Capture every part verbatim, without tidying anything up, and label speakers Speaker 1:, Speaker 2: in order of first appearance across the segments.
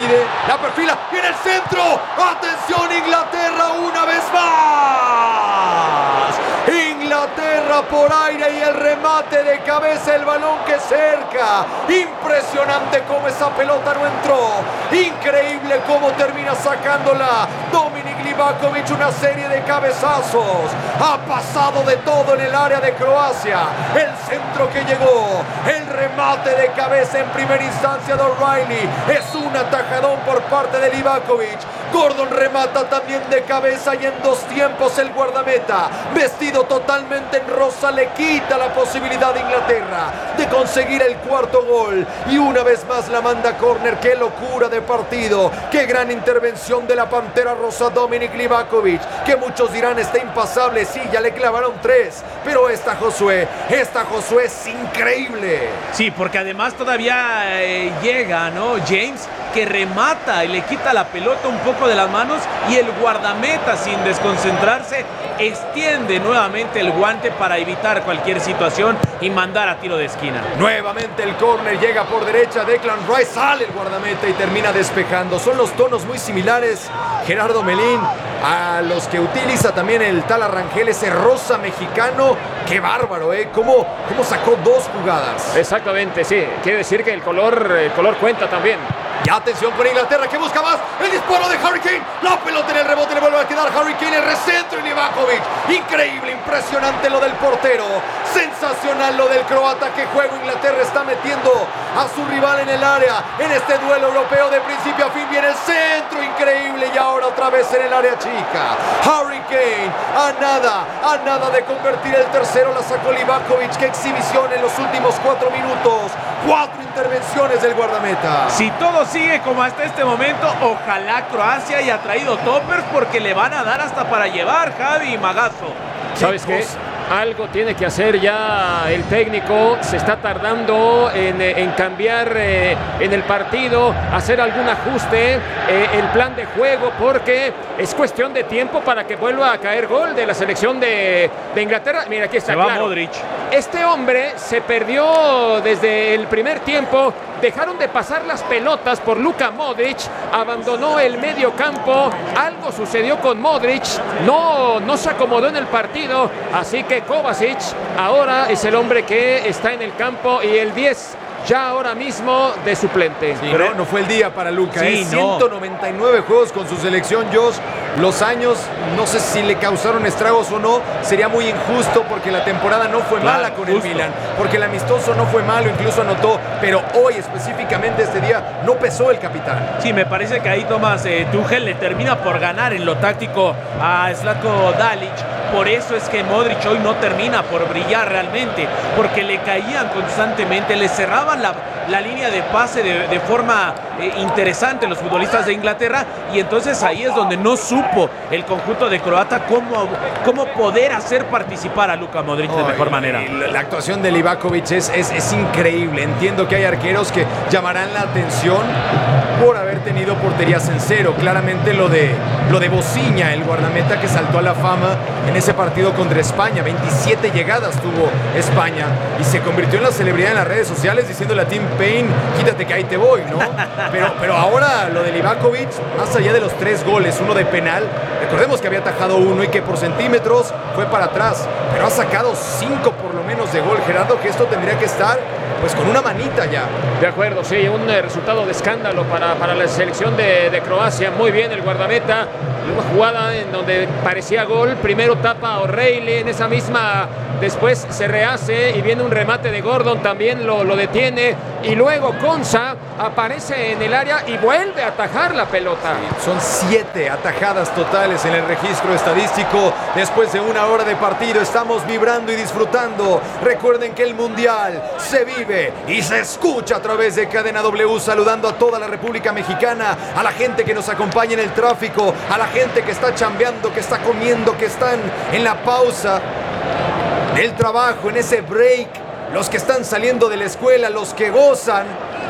Speaker 1: mide, la perfila y en el centro. ¡Atención Inglaterra una vez más! Inglaterra por aire y el remate de cabeza, el balón que cerca. Impresionante cómo esa pelota no entró. Increíble cómo termina sacándola Dominik Livakovic, una serie de cabezazos. Ha pasado de todo en el área de Croacia. El centro que llegó, el remate de cabeza en primera instancia de O'Reilly. Es un atajadón por parte de Livakovic. Gordon remata también de cabeza y en dos tiempos el guardameta, vestido totalmente en rosa, le quita la posibilidad de Inglaterra de conseguir el cuarto gol. Y una vez más la manda a córner. ¡Qué locura de partido! ¡Qué gran intervención de la Pantera Rosa Dominik Livakovic! Que muchos dirán está impasable. Sí, ya le clavaron tres. Pero esta Josué, esta Josué es increíble.
Speaker 2: Sí, porque además todavía eh, llega, ¿no? James, que remata y le quita la pelota un poco de las manos y el guardameta, sin desconcentrarse, extiende nuevamente el guante para evitar cualquier situación y mandar a tiro de esquina.
Speaker 1: Nuevamente el córner llega por derecha, Declan Rice, sale el guardameta y termina despejando. Son los tonos muy similares, Gerardo Melín, a los que utiliza también el tal Arrangel, ese rosa mexicano. ¡Qué bárbaro, eh! ¿Cómo, cómo sacó dos jugadas?
Speaker 3: Exactamente, sí. Quiere decir que el color, el color cuenta también.
Speaker 1: Y atención con Inglaterra, que busca más. El disparo de Harry Kane. La pelota en el rebote, le vuelve a quedar Harry Kane. El recentro y Livakovic. Increíble, impresionante lo del portero. Sensacional lo del croata. Que juego Inglaterra está metiendo a su rival en el área. En este duelo europeo de principio a fin viene el centro. Increíble. Y ahora otra vez en el área chica. Harry Kane a nada, a nada de convertir el tercero. La sacó Livakovic. Qué exhibición en los últimos cuatro minutos. Cuatro intervenciones del guardameta.
Speaker 2: Si todo sigue como hasta este momento, ojalá Croacia haya traído toppers porque le van a dar hasta para llevar, Javi y Magazo.
Speaker 3: ¿Sabes qué? Algo tiene que hacer ya el técnico. Se está tardando en, en cambiar eh, en el partido, hacer algún ajuste, eh, el plan de juego, porque es cuestión de tiempo para que vuelva a caer gol de la selección de, de Inglaterra. Mira, aquí está,
Speaker 2: se va
Speaker 3: claro.
Speaker 2: Modric.
Speaker 3: Este hombre se perdió desde el primer tiempo. Dejaron de pasar las pelotas por Luka Modric, abandonó el medio campo, algo sucedió con Modric, no, no se acomodó en el partido, así que Kovacic ahora es el hombre que está en el campo y el diez ya ahora mismo de suplente.
Speaker 1: Sí, pero no fue el día para Luka,
Speaker 2: sí,
Speaker 1: ¿eh?
Speaker 2: no.
Speaker 1: ciento noventa y nueve juegos con su selección, Josh. Los años, no sé si le causaron estragos o no. Sería muy injusto porque la temporada no fue
Speaker 2: claro,
Speaker 1: mala con
Speaker 2: justo.
Speaker 1: el Milan, porque el amistoso no fue malo, incluso anotó, pero hoy específicamente este día no pesó el capitán.
Speaker 2: Sí, me parece que ahí Thomas eh, Tuchel le termina por ganar en lo táctico a Zlatko Dalic. Por eso es que Modric hoy no termina por brillar realmente, porque le caían constantemente, le cerraban la, la línea de pase de, de forma eh, interesante los futbolistas de Inglaterra, y entonces ahí es donde no supo el conjunto de Croata cómo, cómo poder hacer participar a Luka Modric de
Speaker 1: oh,
Speaker 2: mejor manera.
Speaker 1: La, la actuación de Livakovic es, es, es increíble. Entiendo que hay arqueros que llamarán la atención por haber tenido porterías en cero. Claramente lo de, lo de Bociña, el guardameta que saltó a la fama en ese partido contra España. veintisiete llegadas tuvo España y se convirtió en la celebridad en las redes sociales diciéndole a Tim Payne, quítate que ahí te voy, ¿no? Pero, pero ahora lo de Livakovic, más allá de los tres goles, uno de penal, recordemos que había atajado uno y que por centímetros fue para atrás, pero ha sacado cinco por lo menos de gol, Gerardo, que esto tendría que estar pues con una manita ya.
Speaker 3: De acuerdo, sí, un eh, resultado de escándalo para, para la selección de, de Croacia. Muy bien el guardameta, una jugada en donde parecía gol, primero tapa a O'Reilly, en esa misma después se rehace y viene un remate de Gordon, también lo, lo detiene, y luego Konsa aparece en el área y vuelve a atajar la pelota.
Speaker 1: Sí, son siete atajadas totales en el registro estadístico después de una hora de partido. Estamos vibrando y disfrutando. Recuerden que el Mundial se vive y se escucha a través de Cadena W, saludando a toda la República Mexicana, a la gente que nos acompaña en el tráfico, a la gente que está chambeando, que está comiendo, que están en la pausa del trabajo, en ese break, los que están saliendo de la escuela, los que gozan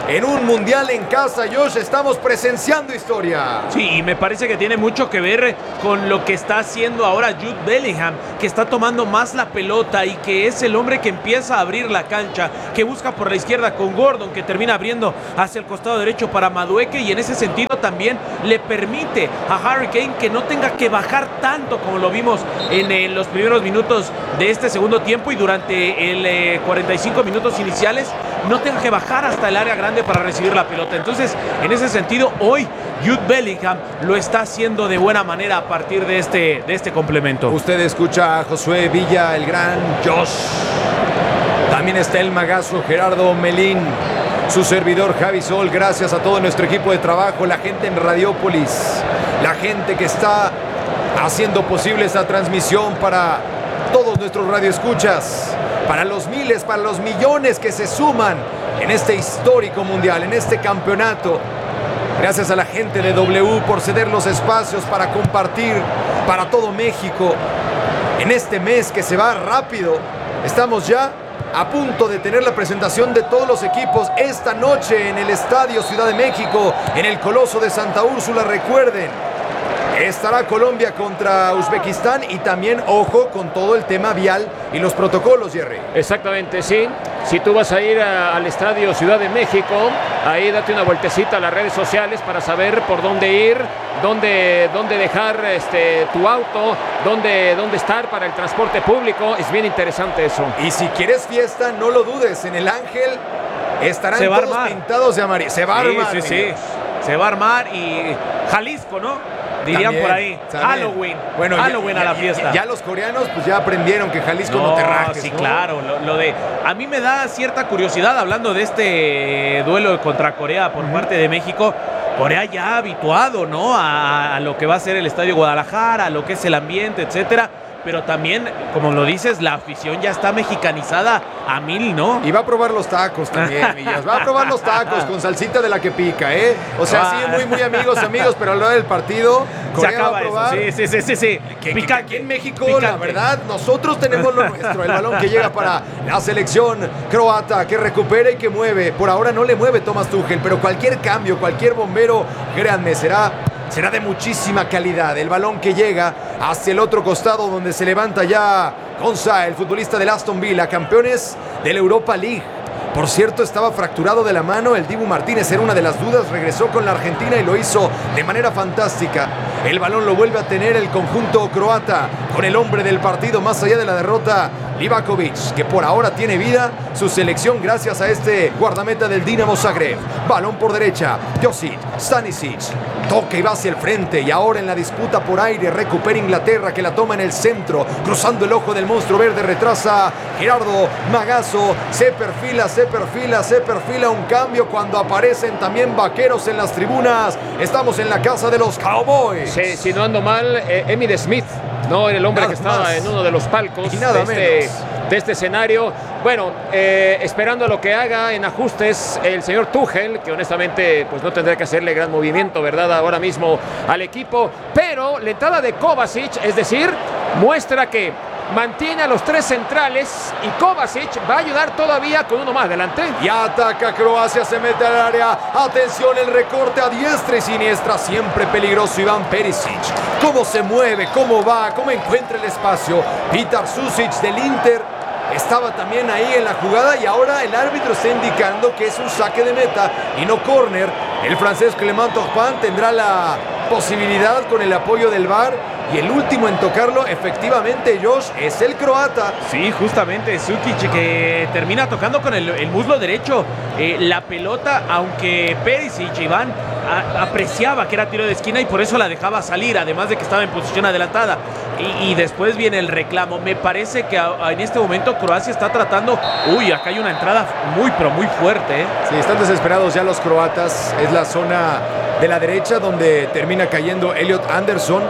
Speaker 1: en un mundial en casa, Josh, estamos presenciando historia.
Speaker 2: Sí, y me parece que tiene mucho que ver con lo que está haciendo ahora Jude Bellingham, que está tomando más la pelota y que es el hombre que empieza a abrir la cancha, que busca por la izquierda con Gordon, que termina abriendo hacia el costado derecho para Madueke, y en ese sentido también le permite a Harry Kane que no tenga que bajar tanto como lo vimos en eh, los primeros minutos de este segundo tiempo, y durante el eh, cuarenta y cinco minutos iniciales no tenga que bajar hasta el área grande para recibir la pelota. Entonces, en ese sentido, hoy Jude Bellingham lo está haciendo de buena manera a partir de este, de este complemento.
Speaker 1: Usted escucha a Josué Villa, el gran Josh. También está el magazo Gerardo Melín, su servidor Javi Sol. Gracias a todo nuestro equipo de trabajo, la gente en Radiópolis, la gente que está haciendo posible esta transmisión para todos nuestros radioescuchas, para los miles, para los millones que se suman en este histórico mundial, en este campeonato. Gracias a la gente de W por ceder los espacios para compartir para todo México en este mes que se va rápido. Estamos ya a punto de tener la presentación de todos los equipos esta noche en el Estadio Ciudad de México, en el Coloso de Santa Úrsula. Recuerden, estará Colombia contra Uzbekistán, y también, ojo, con todo el tema vial y los protocolos, Jerry.
Speaker 3: Exactamente, sí. Si tú vas a ir a, al Estadio Ciudad de México, ahí date una vueltecita a las redes sociales para saber por dónde ir, dónde, dónde dejar este, tu auto, dónde, dónde estar para el transporte público. Es bien interesante eso.
Speaker 1: Y si quieres fiesta, no lo dudes, en el Ángel estarán
Speaker 2: Se va a
Speaker 1: todos
Speaker 2: armar.
Speaker 1: pintados de amarillo. Se va a
Speaker 2: Sí,
Speaker 1: armar.
Speaker 2: sí, sí.
Speaker 1: amigos.
Speaker 2: Se va a armar, y Jalisco, ¿no? Dirían
Speaker 1: También,
Speaker 2: por ahí.
Speaker 1: también.
Speaker 2: Halloween.
Speaker 1: Bueno, ya-
Speaker 2: Halloween
Speaker 1: ya,
Speaker 2: a la
Speaker 1: ya-
Speaker 2: fiesta.
Speaker 1: Ya, los coreanos pues ya aprendieron que Jalisco no,
Speaker 2: No,
Speaker 1: te rajes,
Speaker 2: sí,
Speaker 1: ¿no?
Speaker 2: claro. Lo, lo de, a mí me da cierta curiosidad hablando de este duelo contra Corea por parte de México. Corea ya habituado, ¿no? A, a lo que va a ser el Estadio Guadalajara, a lo que es el ambiente, etcétera. Pero también, como lo dices, la afición ya está mexicanizada a mil, ¿no?
Speaker 1: Y va a probar los tacos también, Millas. Va a probar los tacos con salsita de la que pica, ¿eh? O sea,
Speaker 2: Ah.
Speaker 1: sí, muy, muy amigos, amigos, pero a la hora del partido,
Speaker 2: Se
Speaker 1: Corea va
Speaker 2: acaba
Speaker 1: a
Speaker 2: eso.
Speaker 1: probar.
Speaker 2: Sí, sí, sí, sí. sí.
Speaker 1: Que, que- que
Speaker 2: Picante.
Speaker 1: aquí en México,
Speaker 2: Picante.
Speaker 1: la verdad, nosotros tenemos lo nuestro. El balón que llega para la selección croata, que recupera y que mueve. Por ahora no le mueve Thomas Tuchel, pero cualquier cambio, cualquier bombero, créanme, será, será de muchísima calidad. El balón que llega hacia el otro costado, donde se levanta ya Gonza, el futbolista del Aston Villa, campeones de la Europa League. Por cierto, estaba fracturado de la mano. El Dibu Martínez era una de las dudas. Regresó con la Argentina y lo hizo de manera fantástica. El balón lo vuelve a tener el conjunto croata con el hombre del partido más allá de la derrota, Livakovic, que por ahora tiene vida su selección gracias a este guardameta del Dinamo Zagreb. Balón por derecha, Josic, Stanisic, toca y va hacia el frente, y ahora en la disputa por aire recupera Inglaterra, que la toma en el centro, cruzando el ojo del monstruo verde, retrasa Gerardo Magazo, se perfila, se perfila, se perfila un cambio cuando aparecen también vaqueros en las tribunas. Estamos en la casa de los Cowboys.
Speaker 3: Sí, si no ando mal, eh, Emmitt Smith, no era el hombre
Speaker 1: Nada
Speaker 3: que estaba
Speaker 1: más.
Speaker 3: en uno de los palcos
Speaker 1: Y nada
Speaker 3: de, este,
Speaker 1: menos.
Speaker 3: de este escenario. Bueno, eh, esperando a lo que haga en ajustes el señor Tuchel, que honestamente pues no tendrá que hacerle gran movimiento, ¿verdad? Ahora mismo al equipo. Pero la entrada de Kovacic, es decir, muestra que mantiene a los tres centrales, y Kovacic va a ayudar todavía con uno más adelante.
Speaker 1: Y ataca Croacia, se mete al área. Atención, el recorte a diestra y siniestra. Siempre peligroso Iván Perisic. Cómo se mueve, cómo va, cómo encuentra el espacio. Petar Susic del Inter estaba también ahí en la jugada, y ahora el árbitro está indicando que es un saque de meta y no córner. El francés Clément Turpin tendrá la posibilidad con el apoyo del V A R, y el último en tocarlo, efectivamente, Josh, es el croata.
Speaker 2: Sí, justamente, Sukic, que termina tocando con el, el muslo derecho eh, la pelota, aunque Perisic, Iván, a, apreciaba que era tiro de esquina y por eso la dejaba salir, además de que estaba en posición adelantada. Y, y después viene el reclamo. Me parece que a, a, en este momento Croacia está tratando... Uy, acá hay una entrada muy, pero muy fuerte, ¿eh?
Speaker 1: Sí, están desesperados ya los croatas. Es la zona de la derecha donde termina cayendo Elliot Anderson,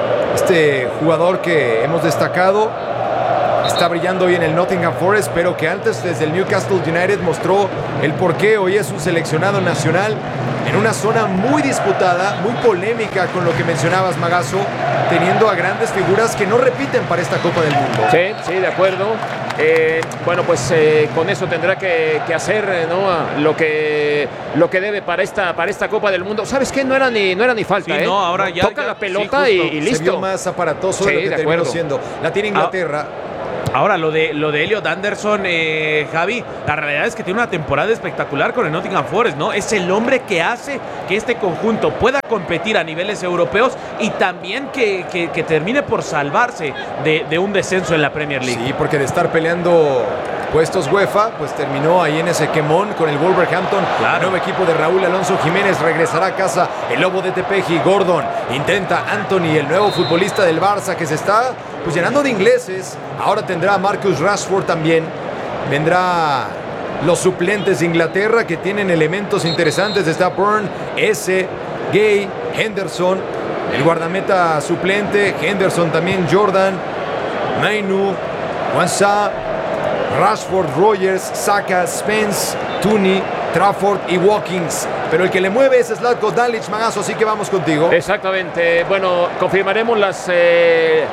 Speaker 1: este jugador que hemos destacado. Está brillando hoy en el Nottingham Forest, pero que antes desde el Newcastle United mostró el porqué. Hoy es un seleccionado nacional en una zona muy disputada, muy polémica, con lo que mencionabas, Magazo, teniendo a grandes figuras que no repiten para esta Copa del Mundo.
Speaker 3: Sí, sí, de acuerdo. Eh, bueno, pues eh, con eso tendrá que, que hacer eh, ¿no? lo, que, lo que debe para esta, para esta Copa del Mundo. ¿Sabes qué? No era ni, no era ni falta.
Speaker 2: Sí,
Speaker 3: ¿eh?
Speaker 2: no, ahora ya,
Speaker 3: Toca
Speaker 2: ya,
Speaker 3: la pelota
Speaker 2: sí,
Speaker 3: y, y listo.
Speaker 1: Se vio más aparatoso
Speaker 3: Sí,
Speaker 1: de lo que
Speaker 3: de
Speaker 1: terminó
Speaker 3: acuerdo.
Speaker 1: siendo. La tiene Inglaterra.
Speaker 2: Ahora, lo de, lo de Elliot Anderson, eh, Javi, la realidad es que tiene una temporada espectacular con el Nottingham Forest, ¿no? Es el hombre que hace que este conjunto pueda competir a niveles europeos y también que, que, que termine por salvarse de, de un descenso en la Premier League.
Speaker 1: Sí, porque de estar peleando puestos UEFA, pues terminó ahí en ese quemón con el Wolverhampton.
Speaker 2: Claro.
Speaker 1: El nuevo equipo de Raúl Alonso Jiménez regresará a casa. El Lobo de Tepeji, Gordon, intenta Anthony, el nuevo futbolista del Barça que se está pues llenando de ingleses. Ahora tendrá a Marcus Rashford también. Vendrá los suplentes de Inglaterra que tienen elementos interesantes. Está Burn, S, Gay, Henderson, el guardameta suplente, Henderson también, Jordan, Mainu, Wansa, Rashford, Rogers, Saka, Spence, Tooney, Trafford y Watkins. Pero el que le mueve es Zlatko Dalic, Magazo, así que vamos contigo.
Speaker 3: Exactamente. Bueno, confirmaremos las, eh,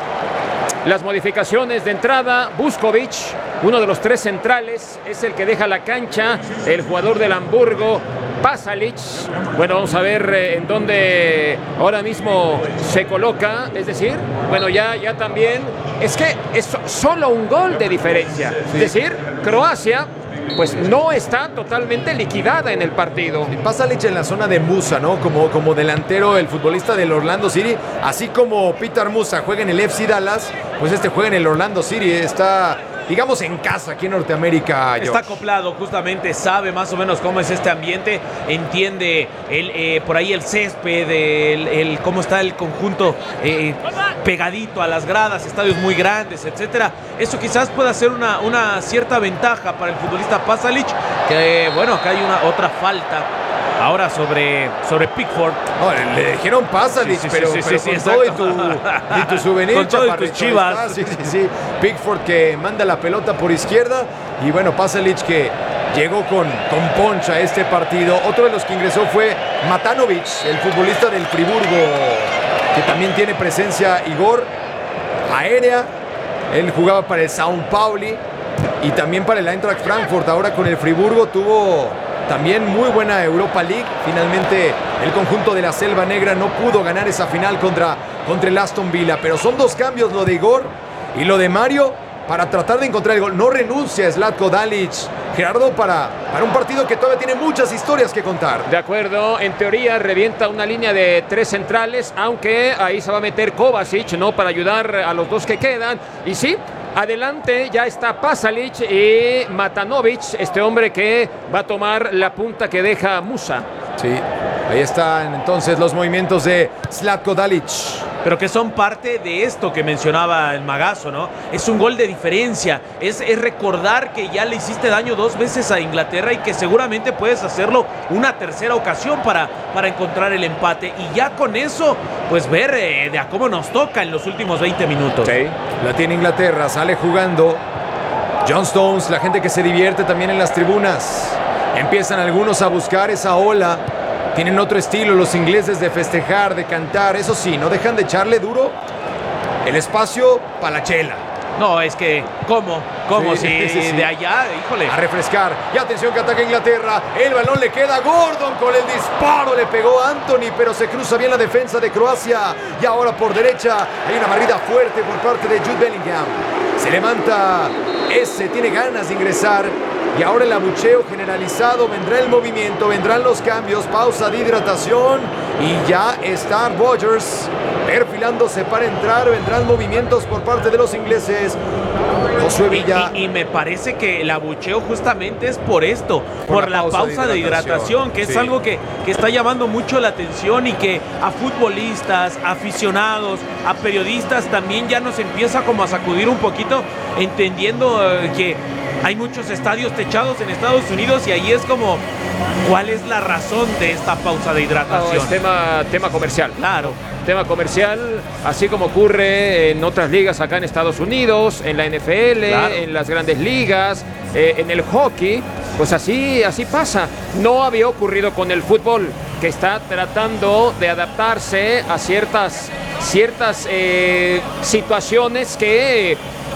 Speaker 3: las modificaciones de entrada. Vuskovic, uno de los tres centrales, es el que deja la cancha. El jugador del Hamburgo, Pasalic. Bueno, vamos a ver eh, en dónde ahora mismo se coloca. Es decir, bueno, ya, ya también. Es que es solo un gol de diferencia. Es decir, Croacia pues no está totalmente liquidada en el partido.
Speaker 1: Y Pasalic en la zona de Musa, ¿no? Como, como delantero, el futbolista del Orlando City. Así como Peter Musa juega en el F C Dallas, pues este juega en el Orlando City. Está, digamos, en casa aquí en Norteamérica.
Speaker 2: Está
Speaker 1: George.
Speaker 2: acoplado justamente, sabe más o menos cómo es este ambiente, entiende el, eh, por ahí el césped, el, el, cómo está el conjunto eh, pegadito a las gradas, estadios muy grandes, etcétera. Eso quizás pueda ser una, una cierta ventaja para el futbolista Pasalic, que eh, bueno, acá hay una otra falta ahora sobre, sobre Pickford.
Speaker 1: No, le, le dijeron Pasalic,
Speaker 2: Sí, sí,
Speaker 1: pero,
Speaker 2: sí,
Speaker 1: pero
Speaker 2: sí,
Speaker 1: con
Speaker 2: sí,
Speaker 1: todo y
Speaker 2: exacto.
Speaker 1: tu, y tu souvenir,
Speaker 2: Con todo y tus
Speaker 1: chaparrito,
Speaker 2: chivas.
Speaker 1: ahí está. Sí, sí, sí. Pickford que manda la pelota por izquierda. Y bueno, Pasalic que llegó con, con poncha a este partido. Otro de los que ingresó fue Matanovic, el futbolista del Friburgo, que también tiene presencia, Igor, aérea. Él jugaba para el São Paulo y también para el Eintracht Frankfurt. Ahora con el Friburgo tuvo también muy buena Europa League. Finalmente el conjunto de la Selva Negra no pudo ganar esa final contra, contra el Aston Villa. Pero son dos cambios, lo de Igor y lo de Mario, para tratar de encontrar el gol. No renuncia Zlatko Dalic, Gerardo, para, para un partido que todavía tiene muchas historias que contar.
Speaker 3: De acuerdo, en teoría revienta una línea de tres centrales, aunque ahí se va a meter Kovacic, ¿no? Para ayudar a los dos que quedan. Y sí, adelante ya está Pasalic y Matanovic, este hombre que va a tomar la punta que deja Musa.
Speaker 1: Sí, ahí están entonces los movimientos de Zlatko Dalic.
Speaker 2: Pero que son parte de esto que mencionaba el Magazo, ¿no? Es un gol de diferencia, es, es recordar que ya le hiciste daño dos veces a Inglaterra y que seguramente puedes hacerlo una tercera ocasión para, para encontrar el empate. Y ya con eso, pues ver eh, de a cómo nos toca en los últimos veinte minutos.
Speaker 1: Sí, la tiene Inglaterra, sale jugando John Stones, la gente que se divierte también en las tribunas. Empiezan algunos a buscar esa ola. Tienen otro estilo los ingleses de festejar, de cantar. Eso sí, no dejan de echarle duro el espacio para la chela.
Speaker 2: No, es que, ¿cómo? ¿Cómo?
Speaker 1: Sí,
Speaker 2: si
Speaker 1: sí, sí.
Speaker 2: de allá, híjole.
Speaker 1: A refrescar. Y atención que ataca Inglaterra. El balón le queda a Gordon con el disparo. Le pegó a Anthony, pero se cruza bien la defensa de Croacia. Y ahora por derecha hay una barrida fuerte por parte de Jude Bellingham. Se levanta ese, tiene ganas de ingresar. Y ahora el abucheo generalizado, vendrá el movimiento, vendrán los cambios, pausa de hidratación y ya está Rodgers perfilándose para entrar, vendrán movimientos por parte de los ingleses. Josué Villa.
Speaker 2: Y, y, y me parece que el abucheo justamente es por esto, por, por la, la pausa, pausa de, hidratación, de hidratación, que sí. Es algo que, que está llamando mucho la atención y que a futbolistas, aficionados, a periodistas también ya nos empieza como a sacudir un poquito, entendiendo eh, que hay muchos estadios techados en Estados Unidos y ahí es como, ¿cuál es la razón de esta pausa de hidratación?
Speaker 3: No, es tema, tema comercial.
Speaker 2: Claro.
Speaker 3: Tema comercial, así como ocurre en otras ligas acá en Estados Unidos, en la N F L, claro. En las grandes ligas, eh, en el hockey, pues así, así pasa. No había ocurrido con el fútbol, que está tratando de adaptarse a ciertas, ciertas eh, situaciones que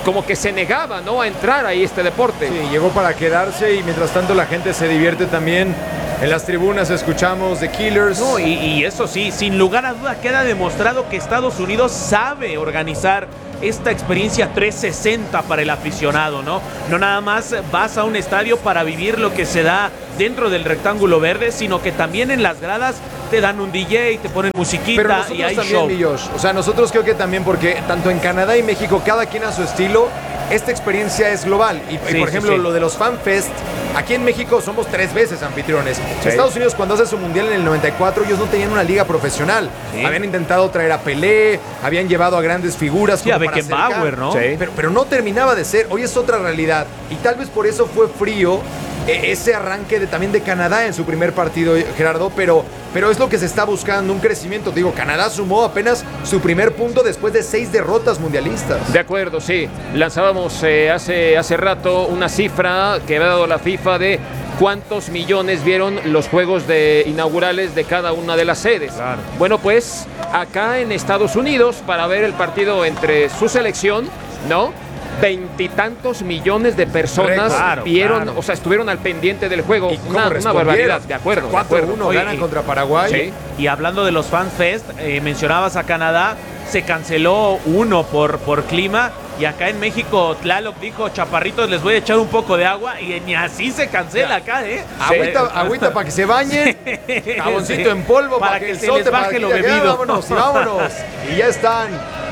Speaker 3: como que se negaba, ¿no?, a entrar ahí este deporte.
Speaker 1: Sí, llegó para quedarse y mientras tanto la gente se divierte también. En las tribunas escuchamos The Killers.
Speaker 2: No, y, y eso sí, sin lugar a duda queda demostrado que Estados Unidos sabe organizar esta experiencia trescientos sesenta para el aficionado, ¿no? No nada más vas a un estadio para vivir lo que se da dentro del rectángulo verde, sino que también en las gradas te dan un D J, te ponen musiquita.
Speaker 1: Pero nosotros
Speaker 2: y hay
Speaker 1: también,
Speaker 2: show.
Speaker 1: mi Josh. O sea, nosotros creo que también, porque tanto en Canadá y México, cada quien a su estilo, esta experiencia es global. Y,
Speaker 2: Sí,
Speaker 1: y por
Speaker 2: sí,
Speaker 1: ejemplo,
Speaker 2: sí.
Speaker 1: lo de los FanFest, aquí en México somos tres veces anfitriones. Sí. Estados Unidos, cuando hace su mundial en el noventa y cuatro, ellos no tenían una liga profesional. Sí. Habían intentado traer a Pelé, habían llevado a grandes figuras.
Speaker 2: Sí,
Speaker 1: como
Speaker 2: a Beckenbauer, ¿no?
Speaker 1: Sí. Pero, pero no terminaba de ser. Hoy es otra realidad. Y tal vez por eso fue frío ese arranque de, también de Canadá en su primer partido, Gerardo, pero, pero es lo que se está buscando, un crecimiento. Digo, Canadá sumó apenas su primer punto después de seis derrotas mundialistas.
Speaker 3: De acuerdo, sí. Lanzábamos eh, hace, hace rato una cifra que había dado la FIFA de cuántos millones vieron los juegos de, inaugurales de cada una de las sedes.
Speaker 2: Claro.
Speaker 3: Bueno, pues acá en Estados Unidos, para ver el partido entre su selección, ¿no?, veintitantos millones de personas
Speaker 2: Claro,
Speaker 3: vieron,
Speaker 2: claro.
Speaker 3: o sea, estuvieron al pendiente del juego.
Speaker 1: ¿Y cómo
Speaker 3: Una, una
Speaker 1: respondieron?
Speaker 3: barbaridad, de acuerdo. de
Speaker 1: cuatro
Speaker 3: acuerdo.
Speaker 1: uno
Speaker 2: Oye,
Speaker 1: ganan
Speaker 2: y-
Speaker 1: contra Paraguay.
Speaker 3: Sí.
Speaker 2: Y hablando de los FanFest, eh, mencionabas a Canadá, se canceló uno por, por clima. Y acá en México, Tlaloc dijo, chaparritos, les voy a echar un poco de agua. Y ni así se cancela acá, ¿eh?
Speaker 1: Agüita, agüita para que se bañen, jaboncito
Speaker 2: Sí.
Speaker 1: en polvo
Speaker 2: Para
Speaker 1: para que,
Speaker 2: que
Speaker 1: el
Speaker 2: se
Speaker 1: sote,
Speaker 2: les
Speaker 1: para
Speaker 2: baje
Speaker 1: que
Speaker 2: lo
Speaker 1: ya,
Speaker 2: bebido.
Speaker 1: vámonos, y vámonos. Y ya están.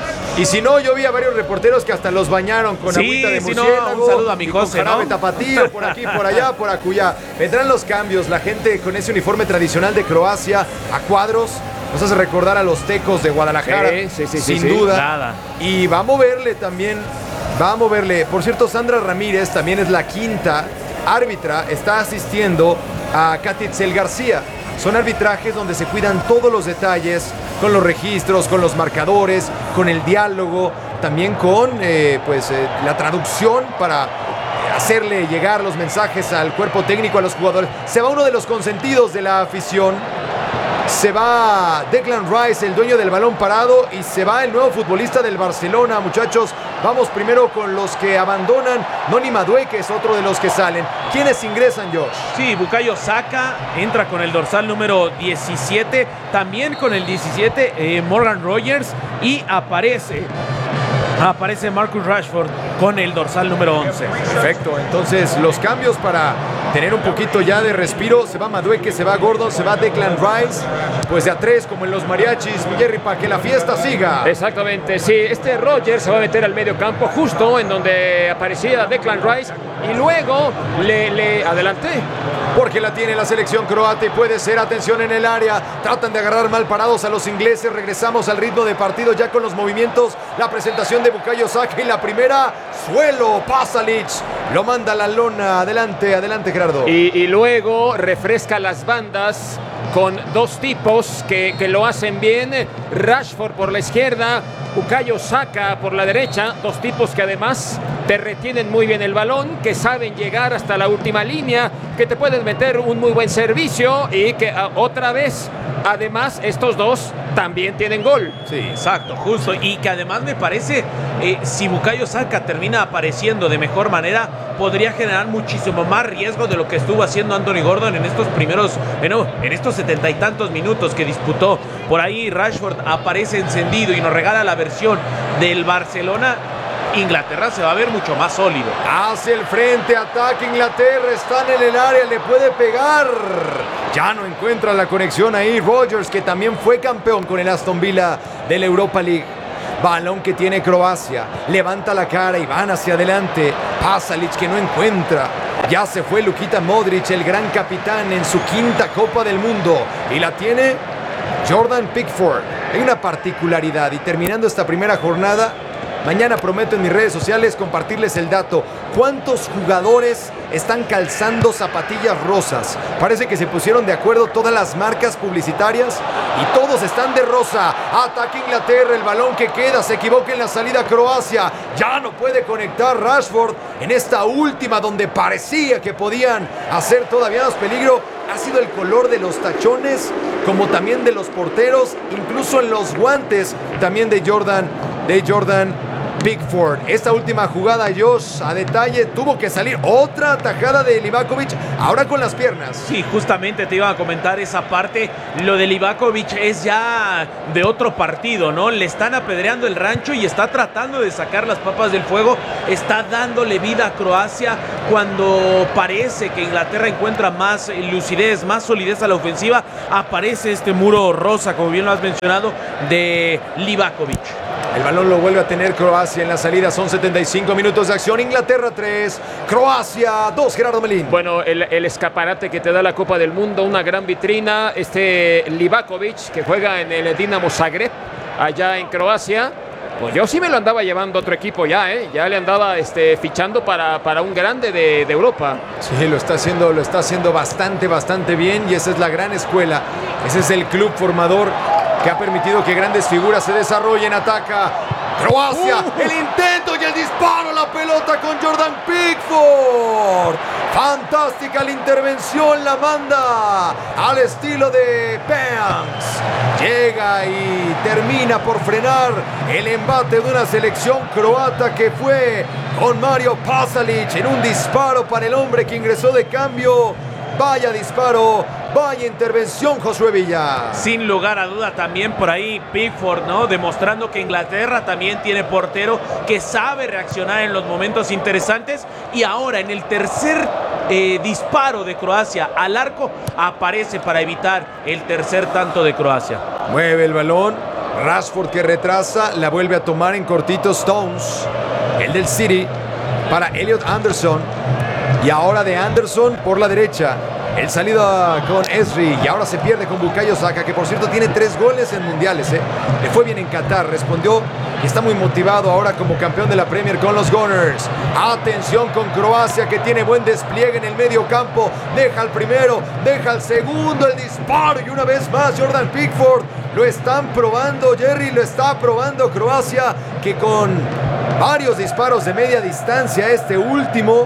Speaker 1: Y si no, yo vi a varios reporteros que hasta los bañaron con
Speaker 2: Sí,
Speaker 1: agüita de
Speaker 2: sí, no,
Speaker 1: murciélago.
Speaker 2: un saludo a mi
Speaker 1: y con
Speaker 2: José,
Speaker 1: jarabe
Speaker 2: ¿no?
Speaker 1: tapatío, por aquí, por allá, por acullá. Vendrán los cambios, la gente con ese uniforme tradicional de Croacia a cuadros. Nos hace recordar a los tecos de Guadalajara,
Speaker 3: Sí, sí, sí,
Speaker 1: sin
Speaker 3: sí, sí.
Speaker 1: duda.
Speaker 2: Nada.
Speaker 1: Y va a moverle también, va a moverle. Por cierto, Sandra Ramírez también es la quinta árbitra, está asistiendo a Catitzel García. Son arbitrajes donde se cuidan todos los detalles, con los registros, con los marcadores, con el diálogo, también con eh, pues, eh, la traducción para hacerle llegar los mensajes al cuerpo técnico, a los jugadores. Se va uno de los consentidos de la afición. Se va Declan Rice, el dueño del balón parado, y se va el nuevo futbolista del Barcelona. Muchachos, vamos primero con los que abandonan. Noni Madueke es otro de los que salen. ¿Quiénes ingresan, Josh?
Speaker 2: Sí, Bukayo Saka entra con el dorsal número diecisiete, también con el diecisiete eh, Morgan Rogers, y aparece aparece Marcus Rashford con el dorsal número once.
Speaker 1: Perfecto, entonces los cambios para tener un poquito ya de respiro. Se va Madueke, se va Gordon, se va Declan Rice. Pues de a tres, como en los mariachis, Jerry, para que la fiesta siga.
Speaker 3: Exactamente, sí. Este Rogers se va a meter al medio campo, justo en donde aparecía Declan Rice, y luego le, le adelanté.
Speaker 1: Porque la tiene la selección croata y puede ser, atención en el área. Tratan de agarrar mal parados a los ingleses. Regresamos al ritmo de partido ya con los movimientos. La presentación de Bukayo Saka y la primera, suelo, Pasalic. Lo manda a la lona. Adelante, adelante, Gerardo.
Speaker 3: Y, y luego refresca las bandas con dos tipos que, que lo hacen bien. Rashford por la izquierda, Bukayo Saka por la derecha. Dos tipos que además te retienen muy bien el balón, que saben llegar hasta la última línea, que te pueden meter un muy buen servicio y que uh, otra vez, además, estos dos también tienen gol.
Speaker 2: Sí, exacto, justo. Y que además me parece, eh, si Bukayo Saka termina apareciendo de mejor manera, podría generar muchísimo más riesgo de lo que estuvo haciendo Anthony Gordon en estos primeros, bueno, en estos setenta y tantos minutos que disputó. Por ahí Rashford aparece encendido y nos regala la versión del Barcelona. Inglaterra se va a ver mucho más sólido.
Speaker 1: Hacia el frente, ataque Inglaterra, están en el área, le puede pegar. Ya no encuentra la conexión ahí Rogers, que también fue campeón con el Aston Villa de la Europa League. Balón que tiene Croacia, levanta la cara y van hacia adelante. Pasalic que no encuentra. Ya se fue Luka Modric, el gran capitán en su quinta Copa del Mundo. Y la tiene Jordan Pickford. Hay una particularidad y terminando esta primera jornada, mañana prometo en mis redes sociales compartirles el dato. ¿Cuántos jugadores están calzando zapatillas rosas? Parece que se pusieron de acuerdo todas las marcas publicitarias y todos están de rosa. Ataque Inglaterra, el balón que queda, se equivoca en la salida Croacia. Ya no puede conectar Rashford en esta última donde parecía que podían hacer todavía más peligro. Ha sido el color de los tachones, como también de los porteros, incluso en los guantes también de Jordan, de Jordan Pickford. Esta última jugada, Josh, a detalle, tuvo que salir otra tajada de Livakovic, ahora con las piernas.
Speaker 2: Sí, justamente te iba a comentar esa parte. Lo de Livakovic es ya de otro partido, ¿no? Le están apedreando el rancho y está tratando de sacar las papas del fuego. Está dándole vida a Croacia cuando parece que Inglaterra encuentra más lucidez, más solidez a la ofensiva. Aparece este muro rosa, como bien lo has mencionado, de Livakovic.
Speaker 1: El balón lo vuelve a tener Croacia en la salida. Son setenta y cinco minutos de acción. Inglaterra tres, Croacia dos. Gerardo Melín.
Speaker 3: Bueno, el, el escaparate que te da la Copa del Mundo, una gran vitrina. Este Livakovic, que juega en el Dinamo Zagreb, allá en Croacia. Pues yo sí me lo andaba llevando a otro equipo ya, ¿eh? Ya le andaba este, fichando para, para un grande de, de Europa.
Speaker 1: Sí, lo está haciendo, lo está haciendo bastante, bastante bien. Y esa es la gran escuela. Ese es el club formador que ha permitido que grandes figuras se desarrollen. Ataca Croacia, uh, el intento y el disparo, la pelota con Jordan Pickford. Fantástica la intervención, la manda al estilo de Banks. Llega y termina por frenar el embate de una selección croata que fue con Mario Pasalic en un disparo para el hombre que ingresó de cambio. Vaya disparo, vaya intervención, Josué Villa.
Speaker 2: Sin lugar a duda también por ahí Pickford, ¿no? Demostrando que Inglaterra también tiene portero que sabe reaccionar en los momentos interesantes. Y ahora en el tercer eh, disparo de Croacia al arco aparece para evitar el tercer tanto de Croacia.
Speaker 1: Mueve el balón, Rashford que retrasa, la vuelve a tomar en cortito Stones, el del City, para Elliot Anderson. Y ahora de Anderson por la derecha. El salido con Esri y ahora se pierde con Bukayo Saka, que por cierto tiene tres goles en mundiales. ¿eh? Le fue bien en Qatar, respondió y está muy motivado ahora como campeón de la Premier con los Gunners. Atención con Croacia, que tiene buen despliegue en el medio campo. Deja el primero, deja el segundo, el disparo y una vez más Jordan Pickford. Lo están probando, Jerry, lo está probando Croacia, que con varios disparos de media distancia, este último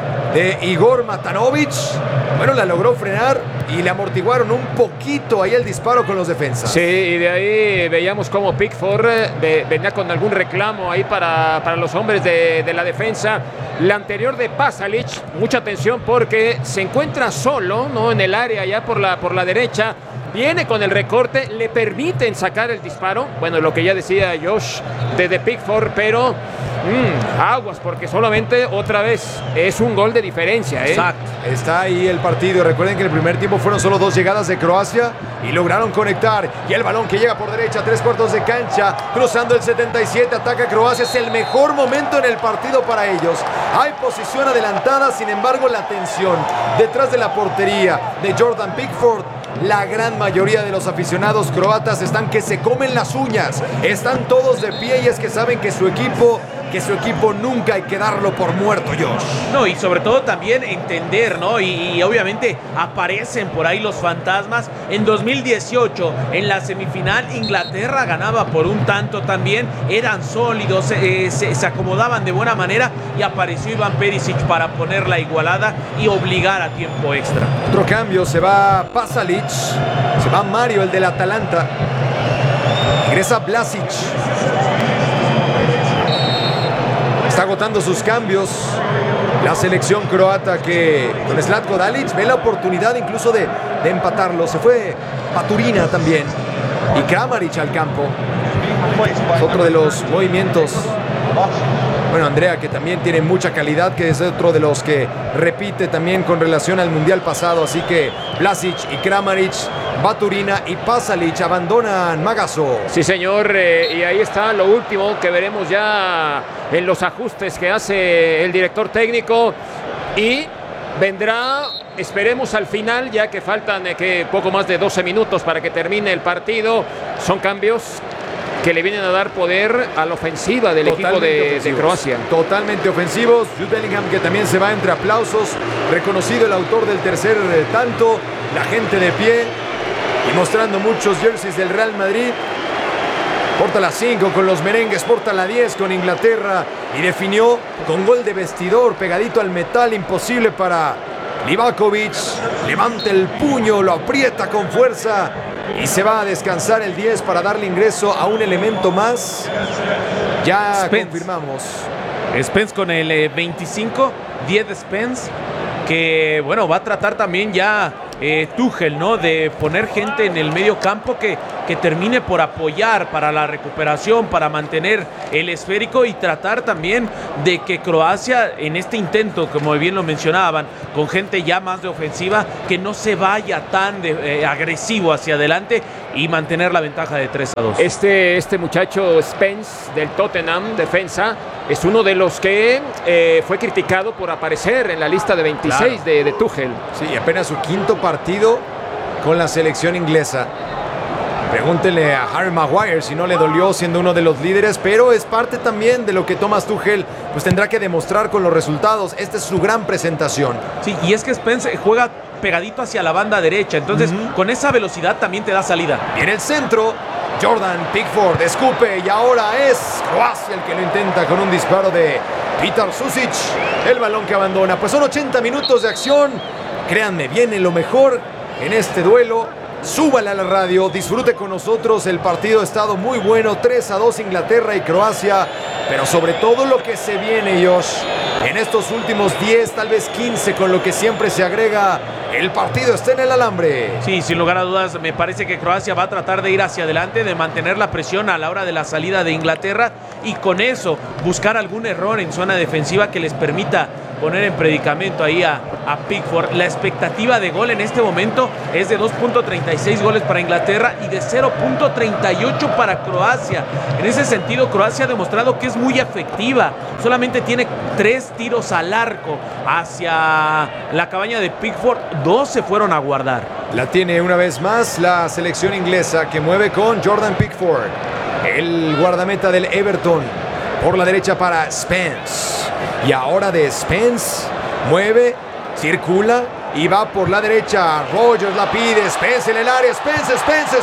Speaker 1: de Igor Matanovic, bueno, la logró frenar y le amortiguaron un poquito ahí el disparo con los defensas.
Speaker 3: Sí, y de ahí veíamos cómo Pickford eh, venía con algún reclamo ahí para, para los hombres de, de la defensa. La anterior de Pasalic, mucha atención porque se encuentra solo, ¿no? En el área ya por la, por la derecha. Viene con el recorte, le permiten sacar el disparo. Bueno, lo que ya decía Josh de, de Pickford, pero mmm, aguas, porque solamente otra vez es un gol de diferencia, ¿eh?
Speaker 1: Exacto. Está ahí el partido. Recuerden que en el primer tiempo fueron solo dos llegadas de Croacia y lograron conectar. Y el balón que llega por derecha, tres cuartos de cancha, cruzando el setenta y siete, ataca Croacia. Es el mejor momento en el partido para ellos. Hay posición adelantada, sin embargo, la tensión detrás de la portería de Jordan Pickford. La gran mayoría de los aficionados croatas están que se comen las uñas. Están todos de pie y es que saben que su equipo, que su equipo nunca hay que darlo por muerto, Josh.
Speaker 2: No, y sobre todo también entender, ¿no? Y, y obviamente aparecen por ahí los fantasmas. En dos mil dieciocho, en la semifinal, Inglaterra ganaba por un tanto también. Eran sólidos, eh, se, se acomodaban de buena manera y apareció Ivan Perisic para poner la igualada y obligar a tiempo extra.
Speaker 1: Otro cambio, se va Pasalic, se va Mario, el del Atalanta. Ingresa Vlasic. Está agotando sus cambios la selección croata, que con Zlatko Dalic ve la oportunidad incluso de, de empatarlo. Se fue Baturina también y Kramaric al campo. Es otro de los movimientos. Bueno, Andrea, que también tiene mucha calidad, que es otro de los que repite también con relación al Mundial pasado. Así que Vlasic y Kramaric, Baturina y Pasalic abandonan Magazo.
Speaker 3: Sí, señor, eh, y ahí está lo último que veremos ya en los ajustes que hace el director técnico. Y vendrá, esperemos al final, ya que faltan eh, que poco más de doce minutos para que termine el partido. Son cambios que le vienen a dar poder a la ofensiva del Totalmente equipo de, de Croacia.
Speaker 1: Totalmente ofensivos. Jude Bellingham, que también se va entre aplausos. Reconocido el autor del tercer eh, tanto. La gente de pie y mostrando muchos jerseys del Real Madrid. Porta la cinco con los merengues, porta la diez con Inglaterra y definió con gol de vestidor pegadito al metal, imposible para Livakovic. Levanta el puño, lo aprieta con fuerza y se va a descansar el diez para darle ingreso a un elemento más Ya
Speaker 2: Spence.
Speaker 1: confirmamos.
Speaker 2: Spence con el eh, veinticinco, diez de Spence, que bueno, va a tratar también ya eh, Tuchel, ¿no? De poner gente en el medio campo que, que termine por apoyar para la recuperación, para mantener el esférico y tratar también de que Croacia en este intento, como bien lo mencionaban, con gente ya más de ofensiva, que no se vaya tan de, eh, agresivo hacia adelante y mantener la ventaja de tres a dos.
Speaker 3: Este, este muchacho Spence del Tottenham, defensa, es uno de los que eh, fue criticado por aparecer en la lista de veintiséis
Speaker 1: Claro.
Speaker 3: de, de Tuchel.
Speaker 1: Sí, apenas su quinto partido con la selección inglesa. Pregúntenle a Harry Maguire si no le dolió siendo uno de los líderes, pero es parte también de lo que Thomas Tuchel pues tendrá que demostrar con los resultados. Esta es su gran presentación.
Speaker 2: Sí, y es que Spence juega pegadito hacia la banda derecha, entonces uh-huh. con esa velocidad también te da salida.
Speaker 1: Viene el centro, Jordan Pickford escupe y ahora es Croacia el que lo intenta con un disparo de Petar Susic. El balón que abandona. Pues son ochenta minutos de acción. Créanme, viene lo mejor en este duelo. Súbale a la radio, disfrute con nosotros. El partido ha estado muy bueno, tres a dos Inglaterra y Croacia, pero sobre todo lo que se viene, Josh, en estos últimos diez, tal vez quince, con lo que siempre se agrega, el partido está en el alambre.
Speaker 2: Sí, sin lugar a dudas, me parece que Croacia va a tratar de ir hacia adelante, de mantener la presión a la hora de la salida de Inglaterra y con eso buscar algún error en zona defensiva que les permita poner en predicamento ahí a, a Pickford. La expectativa de gol en este momento es de dos punto treinta y seis goles para Inglaterra y de cero punto treinta y ocho para Croacia. En ese sentido, Croacia ha demostrado que es muy efectiva. Solamente tiene tres tiros al arco hacia la cabaña de Pickford. Dos se fueron a guardar.
Speaker 1: La tiene una vez más la selección inglesa que mueve con Jordan Pickford, el guardameta del Everton. Por la derecha para Spence. Y ahora de Spence, mueve, circula y va por la derecha. Rogers la pide, Spence en el área, Spence, Spence,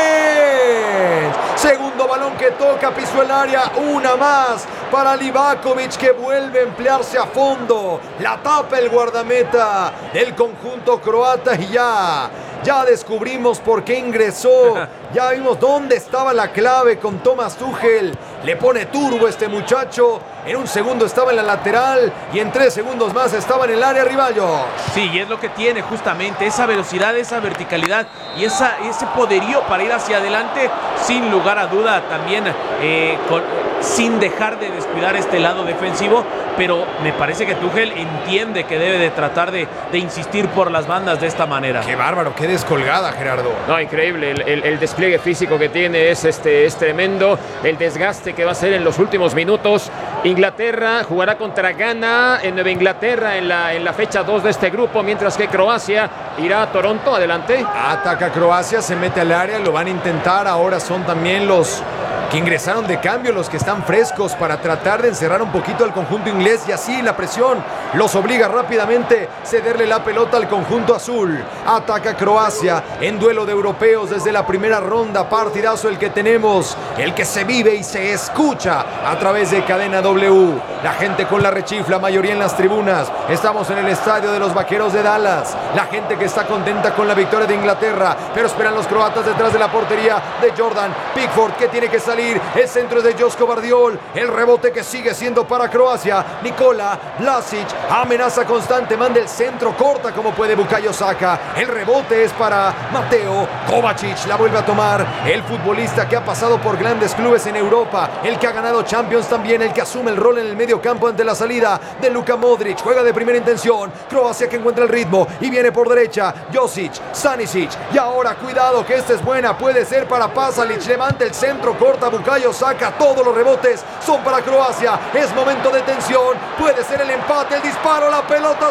Speaker 1: Spence. Segundo balón que toca, pisó el área, una más para Livakovic que vuelve a emplearse a fondo. La tapa el guardameta del conjunto croata y ya, ya descubrimos por qué ingresó. Ya vimos dónde estaba la clave con Thomas Tuchel. Le pone turbo este muchacho. En un segundo estaba en la lateral y en tres segundos más estaba en el área rival.
Speaker 2: Sí, y es lo que tiene justamente, esa velocidad, esa verticalidad y esa, ese poderío para ir hacia adelante, sin lugar a duda también eh, con, sin dejar de descuidar este lado defensivo, pero me parece que Tuchel entiende que debe de tratar de, de insistir por las bandas de esta manera.
Speaker 1: Qué bárbaro, qué descolgada, Gerardo.
Speaker 3: No, increíble, el, el, el despliegue físico que tiene es, este, es tremendo, el desgaste que va a ser en los últimos minutos. Inglaterra jugará contra Ghana en Nueva Inglaterra en la, en la fecha dos de este grupo, mientras que Croacia irá a Toronto. Adelante.
Speaker 1: Ataca Croacia, se mete al área, lo van a intentar. Ahora son también los que ingresaron de cambio, los que están frescos para tratar de encerrar un poquito al conjunto inglés y así la presión los obliga rápidamente a cederle la pelota al conjunto azul. Ataca Croacia en duelo de europeos desde la primera ronda. Partidazo el que tenemos, el que se vive y se escucha a través de Cadena W. La gente con la rechifla, mayoría en las tribunas. Estamos en el estadio de los Vaqueros de Dallas. La gente que está contenta con la victoria de Inglaterra, pero esperan los croatas detrás de la portería de Jordan Pickford, que tiene que salir. El centro es de Josko Vardiol. El rebote que sigue siendo para Croacia. Nikola Vlasic, amenaza constante, manda el centro, corta como puede Bukayo Saka. El rebote es para Mateo Kovacic. La vuelve a tomar el futbolista que ha pasado por grandes clubes en Europa, el que ha ganado Champions también, el que asume el rol en el medio campo ante la salida de Luka Modric. Juega de primera intención. Croacia que encuentra el ritmo y viene por derecha Josic, Stanisic. Y ahora cuidado que esta es buena, puede ser para Pasalic. Levanta el centro, corta Bukayo Saka. Todos los rebotes son para Croacia. Es momento de tensión. Puede ser el empate, el disparo, la pelota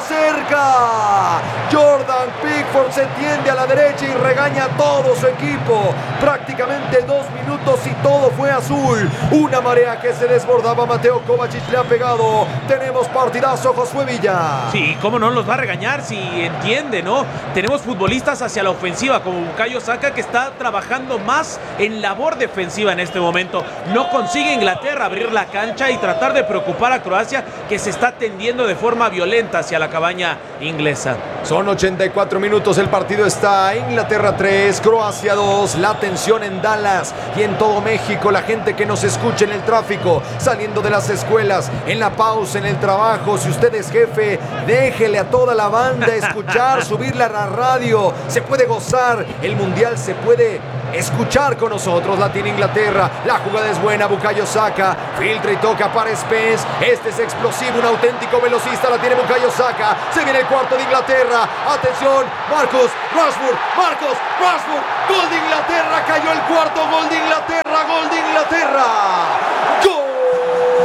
Speaker 1: cerca. Jordan Pickford se tiende a la derecha y regaña a todo su equipo. Prácticamente dos minutos y todo fue azul. Una marea que se desbordaba. Mateo Kovacic le ha pegado. Tenemos partidazo, Josué Villa.
Speaker 2: Sí, cómo no los va a regañar si entiende, ¿no? Tenemos futbolistas hacia la ofensiva como Bukayo Saka, que está trabajando más en labor defensiva en este momento. No consigue Inglaterra abrir la cancha y tratar de preocupar a Croacia, que se está tendiendo de forma violenta hacia la cabaña inglesa.
Speaker 1: Son ochenta y cuatro minutos, el partido está Inglaterra tres, Croacia dos, la tensión en Dallas y en todo México, la gente que nos escucha en el tráfico, saliendo de las escuelas, en la pausa, en el trabajo. Si usted es jefe, déjele a toda la banda escuchar, subirla a la radio, se puede gozar, el mundial se puede escuchar con nosotros. La tiene Inglaterra, la jugada es buena, Bukayo Saka filtra y toca para Spence, este es explosivo, un auténtico velocista, la tiene Bukayo Saka, se viene el cuarto de Inglaterra, atención, Marcus Rashford, Marcus Rashford, gol de Inglaterra, cayó el cuarto gol de Inglaterra.